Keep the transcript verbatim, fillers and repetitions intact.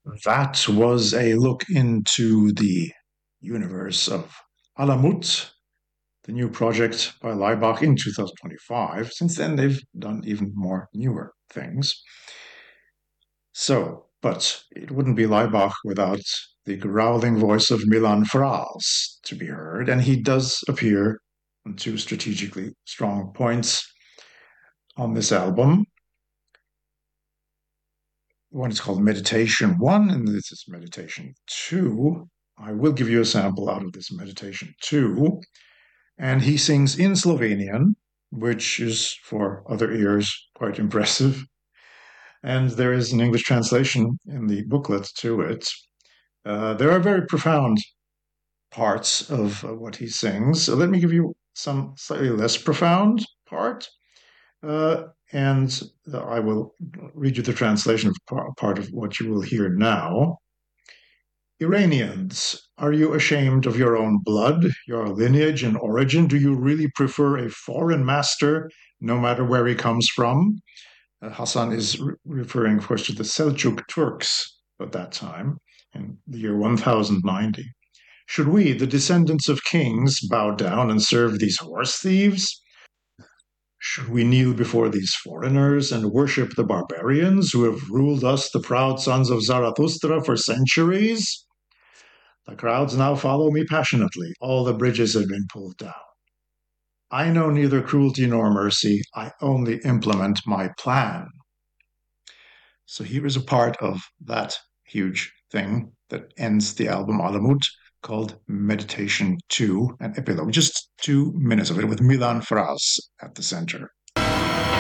That was a look into the universe of Alamut, the new project by Leibach in two thousand twenty-five. Since then, they've done even more newer things. So, but it wouldn't be Leibach without the growling voice of Milan Fraz to be heard, and he does appear on two strategically strong points on this album. One is called Meditation One, and this is Meditation Two. I will give you a sample out of this Meditation Two. And he sings in Slovenian, which is for other ears quite impressive. And there is an English translation in the booklet to it. Uh, there are very profound parts of uh, what he sings. So let me give you some slightly less profound part. Uh, and I will read you the translation of part of what you will hear now. Iranians, are you ashamed of your own blood, your lineage and origin? Do you really prefer a foreign master, no matter where he comes from? Uh, Hassan is re- referring, of course, to the Seljuk Turks at that time, in the year one thousand ninety. Should we, the descendants of kings, bow down and serve these horse thieves? Should we kneel before these foreigners and worship the barbarians who have ruled us, the proud sons of Zarathustra, for centuries? The crowds now follow me passionately. All the bridges have been pulled down. I know neither cruelty nor mercy. I only implement my plan. So here is a part of that huge thing that ends the album Alamut, called Meditation two, an epilogue, just two minutes of it with Milan Fraz at the center.